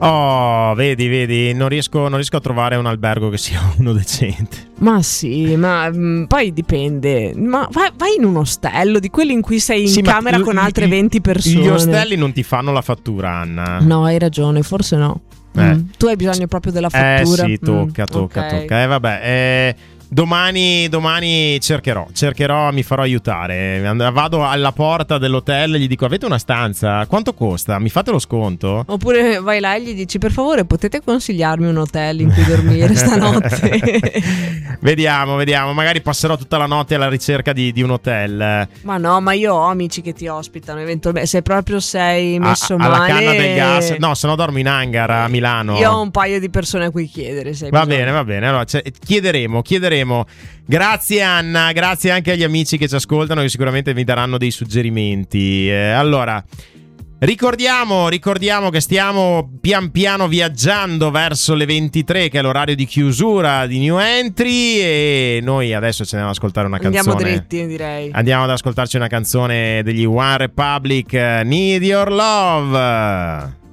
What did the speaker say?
Oh, vedi, non riesco a trovare un albergo che sia uno decente. Ma sì, ma poi dipende. Ma vai in un ostello di quelli in cui sei in camera con altre 20 persone. Gli ostelli non ti fanno la fattura, Anna. No, hai ragione, forse no. Tu hai bisogno proprio della fattura. Sì, tocca. Vabbè, domani cercherò, mi farò aiutare. Vado alla porta dell'hotel e gli dico: avete una stanza? Quanto costa? Mi fate lo sconto? Oppure vai là e gli dici: per favore, potete consigliarmi un hotel in cui dormire stanotte? Vediamo, magari passerò tutta la notte alla ricerca di un hotel. Ma no, ma io ho amici che ti ospitano eventualmente. Se proprio sei messo alla male, canna del gas. No, se no dormo in hangar a Milano. Io ho un paio di persone a cui chiedere. Va bene. Allora chiederemo. Grazie Anna, grazie anche agli amici che ci ascoltano, che sicuramente mi daranno dei suggerimenti. Allora, ricordiamo che stiamo pian piano viaggiando verso le 23, che è l'orario di chiusura di New Entry, e noi adesso ci andiamo ad ascoltare una canzone. Andiamo dritti, direi. Andiamo ad ascoltarci una canzone degli One Republic, Need Your Love.